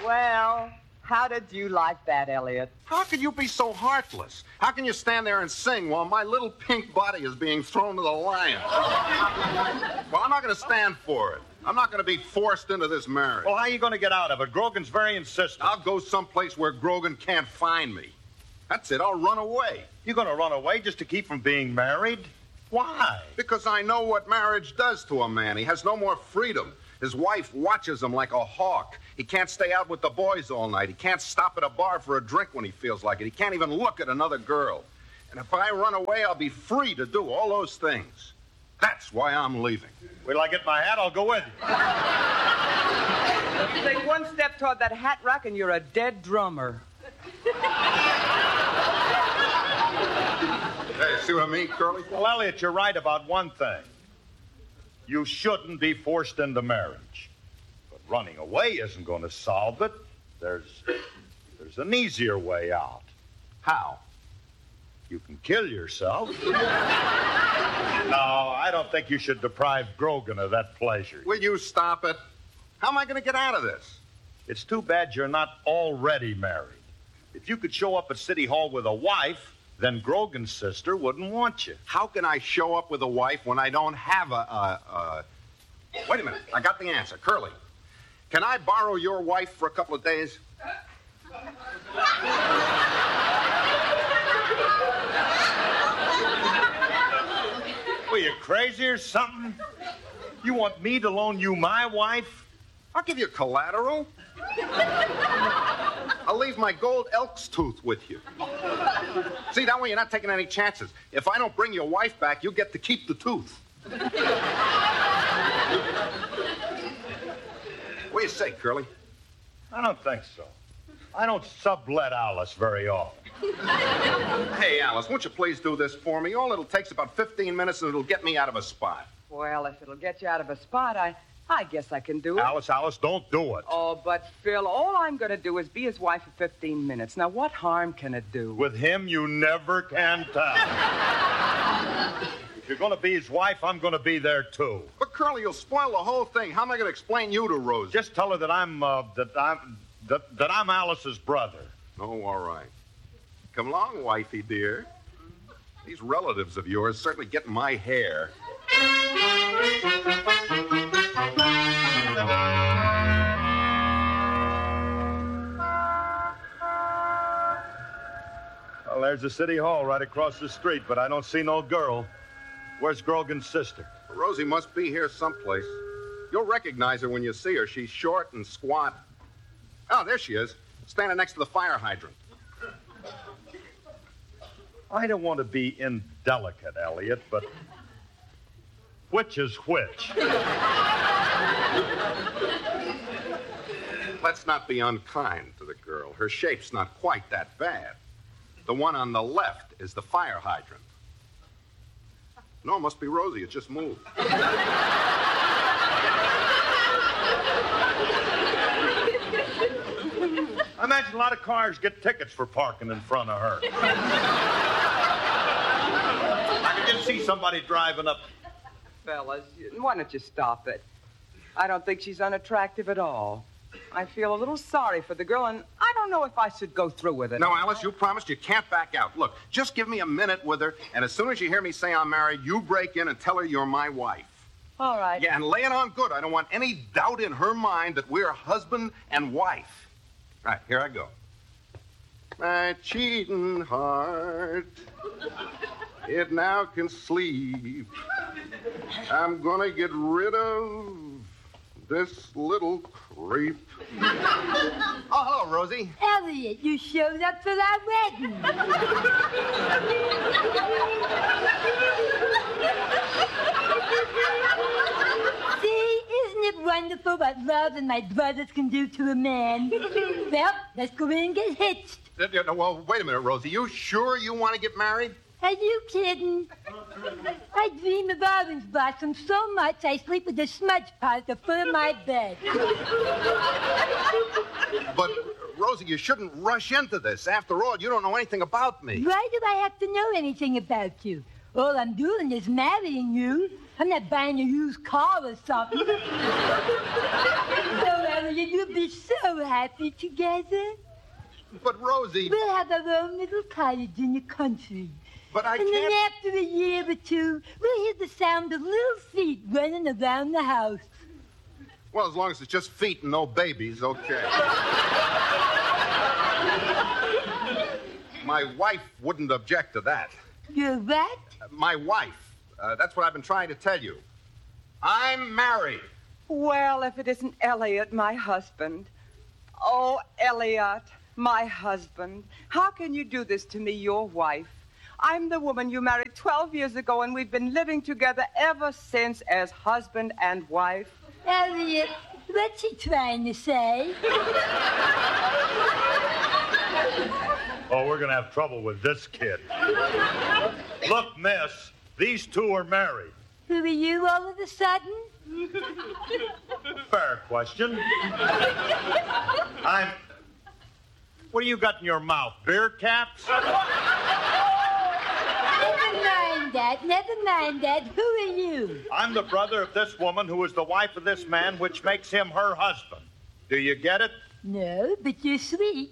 Well, how did you like that, Elliot? How can you be so heartless? How can you stand there and sing while my little pink body is being thrown to the lions? Well, I'm not going to stand for it. I'm not going to be forced into this marriage. Well, how are you going to get out of it? Grogan's very insistent. I'll go someplace where Grogan can't find me. That's it. I'll run away. You're going to run away just to keep from being married? Why? Because I know what marriage does to a man. He has no more freedom. His wife watches him like a hawk. He can't stay out with the boys all night. He can't stop at a bar for a drink when he feels like it. He can't even look at another girl. And if I run away, I'll be free to do all those things. That's why I'm leaving. Wait till I get my hat, I'll go with you. Take one step toward that hat rack and you're a dead drummer. Hey, see what I mean, Curly? Well, Elliot, you're right about one thing. You shouldn't be forced into marriage. But running away isn't going to solve it. There's an easier way out. How? You can kill yourself. No, I don't think you should deprive Grogan of that pleasure. Will you stop it? How am I going to get out of this? It's too bad you're not already married. If you could show up at City Hall with a wife, then Grogan's sister wouldn't want you. How can I show up with a wife when I don't have a... Wait a minute. I got the answer. Curly, can I borrow your wife for a couple of days? Were you crazy or something? You want me to loan you my wife? I'll give you collateral. I'll leave my gold elk's tooth with you. See, that way you're not taking any chances. If I don't bring your wife back, you get to keep the tooth. What do you say, Curly? I don't think so. I don't sublet Alice very often. Hey, Alice, won't you please do this for me? All it'll take's about 15 minutes, and it'll get me out of a spot. Well, if it'll get you out of a spot, I guess I can do it. Alice, don't do it. Oh, but Phil, all I'm going to do is be his wife for 15 minutes. Now, what harm can it do? With him, you never can tell. If you're going to be his wife, I'm going to be there, too. But, Curly, you'll spoil the whole thing. How am I going to explain you to Rose? Just tell her that I'm Alice's brother. Oh, all right. Come along, wifey dear. These relatives of yours certainly get in my hair. Well, there's the City Hall right across the street, but I don't see no girl. Where's Grogan's sister? Rosie must be here someplace. You'll recognize her when you see her. She's short and squat. Oh, there she is, standing next to the fire hydrant. I don't want to be indelicate, Elliot, but which is which? Let's not be unkind to the girl. Her shape's not quite that bad. The one on the left is the fire hydrant. No, it must be Rosie. It just moved. I imagine a lot of cars get tickets for parking in front of her. I can just see somebody driving up. Fellas, why don't you stop it? I don't think she's unattractive at all. I feel a little sorry for the girl, and I don't know if I should go through with it. No, Alice, you promised you can't back out. Look, just give me a minute with her, and as soon as you hear me say I'm married, you break in and tell her you're my wife. All right. Yeah, and lay it on good. I don't want any doubt in her mind that we're husband and wife. All right, here I go. My cheating heart, it now can sleep. I'm gonna get rid of this little creep. Oh, hello, Rosie. Elliot, you showed up for our wedding. See, isn't it wonderful what love and my brothers can do to a man? Well, let's go in and get hitched. Well, wait a minute, Rosie. You sure you want to get married? Are you kidding? I dream of orange blossom so much I sleep with a smudge pot at the foot of my bed. But, Rosie, you shouldn't rush into this. After all, you don't know anything about me. Why do I have to know anything about you? All I'm doing is marrying you. I'm not buying a used car or something. So, Elliot, you'll be so happy together? But, Rosie... We'll have our own little cottage in the country. But I and can't... then after a year or two, we'll hear the sound of little feet running around the house. Well, as long as it's just feet and no babies, okay. My wife wouldn't object to that. Your what? My wife. That's what I've been trying to tell you. I'm married. Well, if it isn't Elliot, my husband. Oh, Elliot, my husband. How can you do this to me, your wife? I'm the woman you married 12 years ago, and we've been living together ever since as husband and wife. Elliot, what's he trying to say? Oh, we're going to have trouble with this kid. Look, miss, these two are married. Who are you all of a sudden? Fair question. What do you got in your mouth, beer caps? Never mind that. Who are you? I'm the brother of this woman who is the wife of this man, which makes him her husband. Do you get it? No, but you're sweet.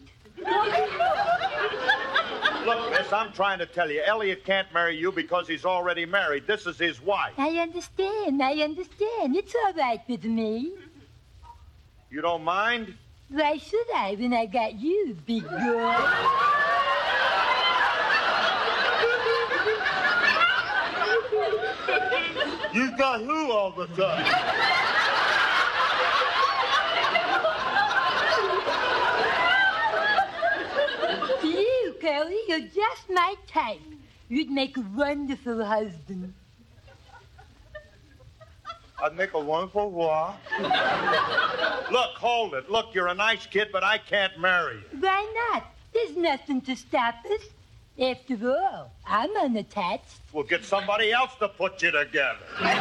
Look, miss, I'm trying to tell you, Elliot can't marry you because he's already married. This is his wife. I understand. It's all right with me. You don't mind? Why should I when I got you, big girl? You got who all the time? You, Curly, you're just my type. You'd make a wonderful husband. I'd make a wonderful what? Look, hold it. Look, you're a nice kid, but I can't marry you. Why not? There's nothing to stop us. After all, I'm unattached. We'll get somebody else to put you together.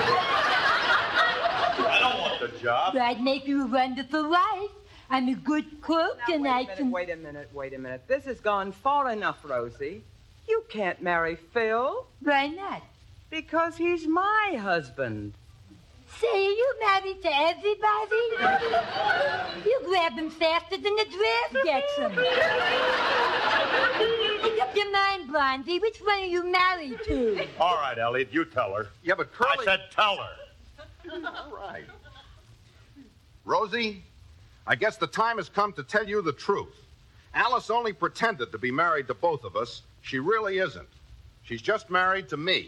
I don't want the job. I'd make you a wonderful wife. I'm a good cook, Now, and I can... Wait a minute. This has gone far enough, Rosie. You can't marry Phil. Why not? Because he's my husband. Say, are you married to everybody? You grab him faster than the draft gets him. Make up your mind, Blondie. Which one are you married to? All right, Elliot, you tell her. Yeah, but Curly... I said tell her. All right. Rosie, I guess the time has come to tell you the truth. Alice only pretended to be married to both of us. She really isn't. She's just married to me.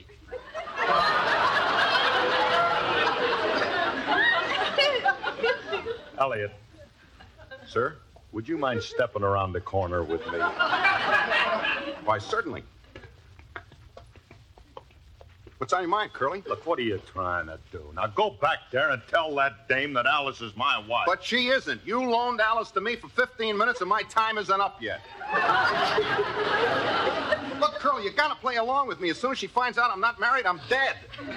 Elliot. Sir? Would you mind stepping around the corner with me? Why, certainly. What's on your mind, Curly? Look, what are you trying to do? Now go back there and tell that dame that Alice is my wife. But she isn't. You loaned Alice to me for 15 minutes, and my time isn't up yet. Look, Curly, you gotta play along with me. As soon as she finds out I'm not married, I'm dead.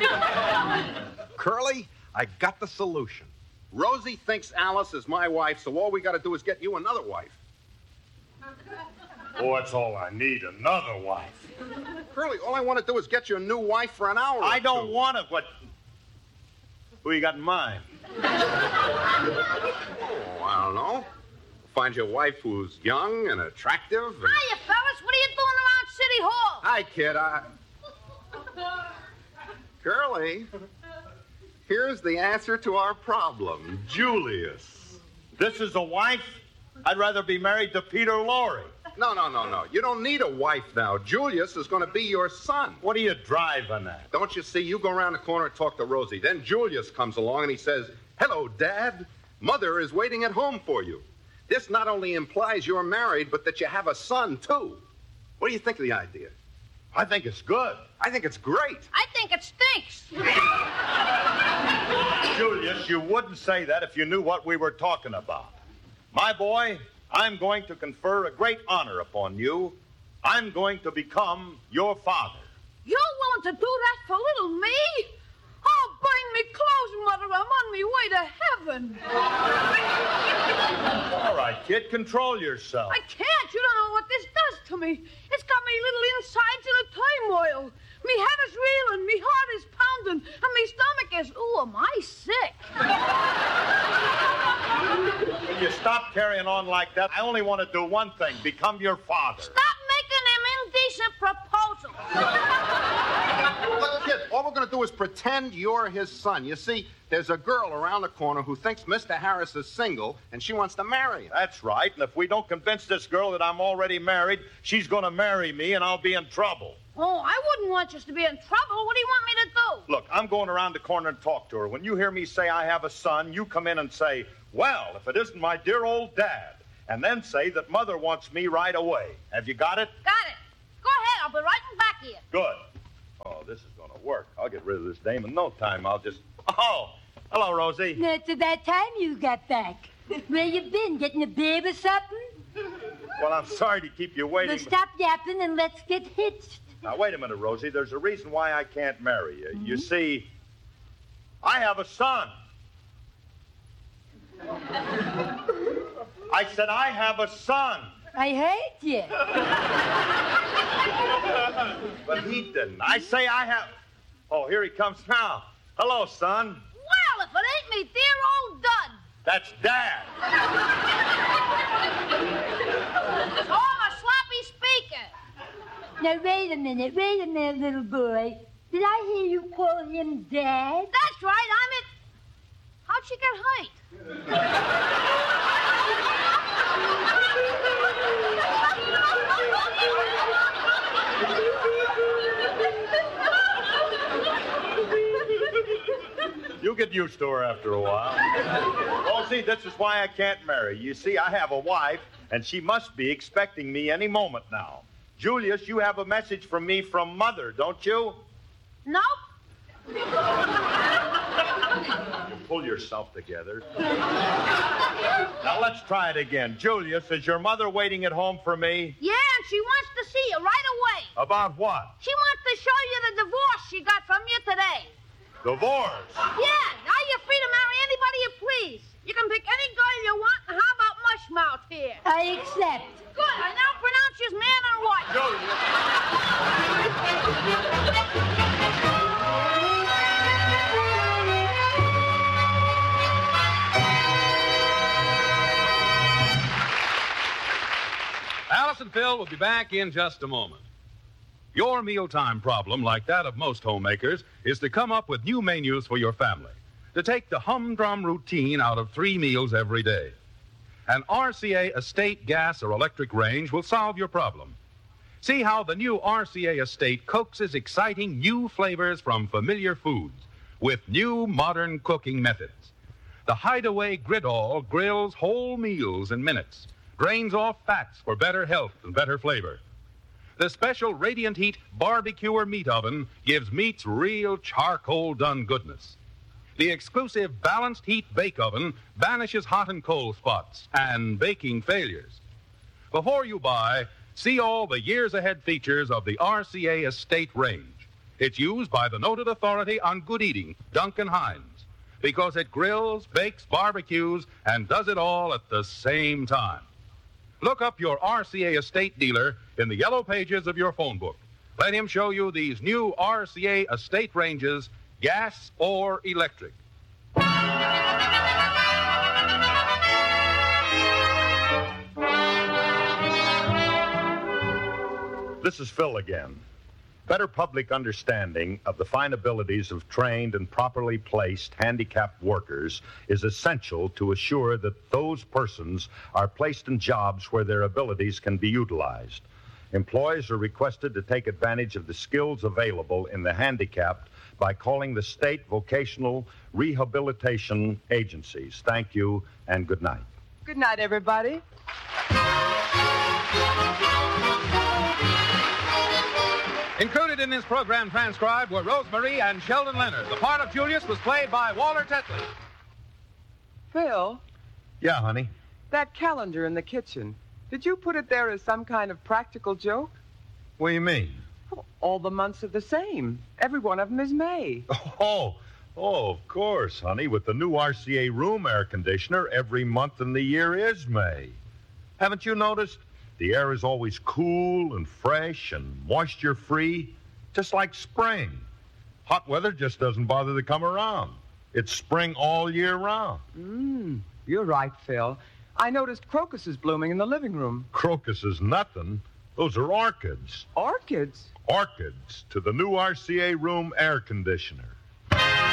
Curly, I got the solution. Rosie thinks Alice is my wife, so all we gotta do is get you another wife. Oh, that's all I need, another wife. Curly, all I want to do is get you a new wife for an hour. I don't want it. What? Who you got in mind? Oh, I don't know. Find you a wife who's young and attractive. And... Hiya, fellas. What are you doing around City Hall? Hi, kid. Curly, here's the answer to our problem. Julius. This is a wife? I'd rather be married to Peter Lorre. No. You don't need a wife now. Julius is going to be your son. What are you driving at? Don't you see? You go around the corner and talk to Rosie. Then Julius comes along and he says, "Hello, Dad. Mother is waiting at home for you." This not only implies you're married, but that you have a son, too. What do you think of the idea? I think it's good. I think it's great. I think it stinks. Julius, you wouldn't say that if you knew what we were talking about. My boy, I'm going to confer a great honor upon you. I'm going to become your father. You're willing to do that for little me? Oh, bring me clothes, Mother. I'm on my way to heaven. All right, kid, control yourself. I can't. You don't know what this does to me. It's got me little insides in a turmoil. Me head is reeling, me heart is pounding, and me stomach is, ooh, am I sick? Will you stop carrying on like that? I only want to do one thing, become your father. Stop making them indecent proposals. Look, kid, all we're going to do is pretend you're his son. You see, there's a girl around the corner who thinks Mr. Harris is single, and she wants to marry him. That's right, and if we don't convince this girl that I'm already married, she's going to marry me, and I'll be in trouble. Oh, I wouldn't want you to be in trouble. What do you want me to do? Look, I'm going around the corner and talk to her. When you hear me say I have a son, you come in and say, well, if it isn't my dear old dad, and then say that Mother wants me right away. Have you got it? Got it. Go ahead. I'll be right back here. Good. Oh, this is going to work. I'll get rid of this dame in no time. I'll just... Oh, hello, Rosie. It's about time you got back. Where you been? Getting a babe or something? Well, I'm sorry to keep you waiting. Well, stop yapping and let's get hitched. Now, wait a minute, Rosie. There's a reason why I can't marry you. You see, I have a son. I said I have a son. I heard you. But he didn't. I say I have... Oh, here he comes now. Hello, son. Well, if it ain't me dear old dud. That's Dad. Oh, a sloppy speaker. Now, wait a minute, little boy. Did I hear you call him Dad? That's right, I'm it. How'd she get height? You'll get used to her after a while. Rosie, this is why I can't marry. You see, I have a wife, and she must be expecting me any moment now. Julius, you have a message from me from Mother, don't you? Nope. You pull yourself together. Now, let's try it again. Julius, is your mother waiting at home for me? Yeah, and she wants to see you right away. About what? She wants to show you the divorce she got from you today. Divorce? Yeah, now you're free to marry anybody you please. You can pick any girl you want, and how about Mushmouth here? I accept. Good, I now pronounce you as man and wife. Alice and Phil will be back in just a moment. Your mealtime problem, like that of most homemakers, is to come up with new menus for your family, to take the humdrum routine out of 3 meals every day. An RCA Estate gas or electric range will solve your problem. See how the new RCA Estate coaxes exciting new flavors from familiar foods with new modern cooking methods. The Hideaway Gridall grills whole meals in minutes, drains off fats for better health and better flavor. The special Radiant Heat Barbecuer meat oven gives meats real charcoal-done goodness. The exclusive Balanced Heat Bake Oven banishes hot and cold spots and baking failures. Before you buy, see all the years-ahead features of the RCA Estate range. It's used by the noted authority on good eating, Duncan Hines, because it grills, bakes, barbecues, and does it all at the same time. Look up your RCA Estate dealer in the yellow pages of your phone book. Let him show you these new RCA Estate ranges, gas or electric. This is Phil again. Better public understanding of the fine abilities of trained and properly placed handicapped workers is essential to assure that those persons are placed in jobs where their abilities can be utilized. Employees are requested to take advantage of the skills available in the handicapped by calling the state vocational rehabilitation agencies. Thank you and good night. Good night, everybody. Included in this program transcribed were Rosemarie and Sheldon Leonard. The part of Julius was played by Walter Tetley. Phil, Yeah, honey. that calendar in the kitchen, did you put it there as some kind of practical joke? What do you mean? All the months are the same. Every one of them is May. Oh, of course, honey. With the new RCA room air conditioner, every month in the year is May. Haven't you noticed? The air is always cool and fresh and moisture-free, just like spring. Hot weather just doesn't bother to come around. It's spring all year round. You're right, Phil. I noticed crocuses blooming in the living room. Crocus is nothing. Those are orchids. Orchids? Orchids to the new RCA room air conditioner.